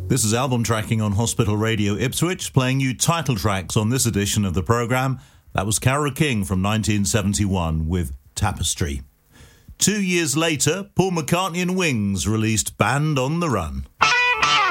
This is Album Tracking on Hospital Radio Ipswich, playing you title tracks on this edition of the programme. That was Carole King from 1971 with Tapestry. 2 years later, Paul McCartney and Wings released Band on the Run.